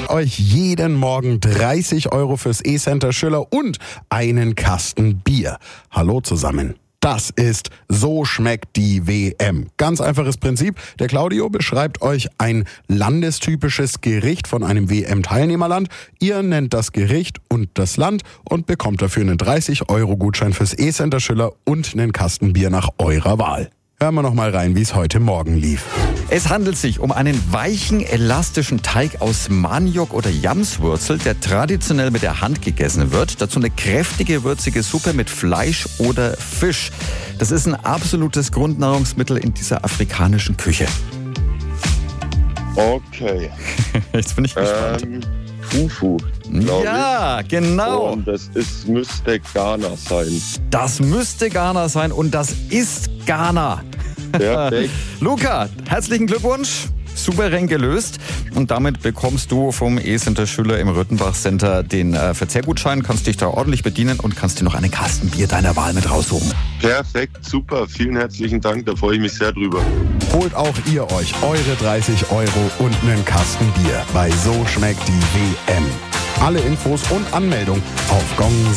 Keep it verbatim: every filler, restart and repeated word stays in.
gönnt euch jeden Morgen dreißig Euro fürs E-Center Schüller und einen Kasten Bier. Hallo zusammen. Das ist So schmeckt die W M. Ganz einfaches Prinzip. Der Claudio beschreibt euch ein landestypisches Gericht von einem W M-Teilnehmerland. Ihr nennt das Gericht und das Land und bekommt dafür einen dreißig Euro Gutschein fürs E-Center Schüller und einen Kasten Bier nach eurer Wahl. Hören wir noch mal rein, wie es heute Morgen lief. Es handelt sich um einen weichen, elastischen Teig aus Maniok oder Jamswurzel, der traditionell mit der Hand gegessen wird. Dazu eine kräftige, würzige Suppe mit Fleisch oder Fisch. Das ist ein absolutes Grundnahrungsmittel in dieser afrikanischen Küche. Okay. Jetzt bin ich gespannt. Ähm, Fufu, Ja, ich. genau. Und das ist, müsste Ghana sein. Das müsste Ghana sein und das ist Ghana. Perfekt. Luca, herzlichen Glückwunsch. Souverän gelöst. Und damit bekommst du vom E-Center Schüler im Röthenbach Center den äh, Verzehrgutschein, kannst dich da ordentlich bedienen und kannst dir noch einen Kasten Bier deiner Wahl mit raussuchen. Perfekt, super. Vielen herzlichen Dank, da freue ich mich sehr drüber. Holt auch ihr euch eure dreißig Euro und einen Kasten Bier bei So schmeckt die W M. Alle Infos und Anmeldung auf gong